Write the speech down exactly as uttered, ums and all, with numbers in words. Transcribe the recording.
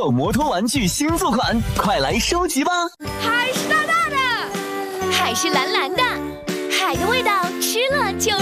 口摩托玩具新作款，快来收集吧！ 海是大大的，海是蓝蓝的，海的味道吃了就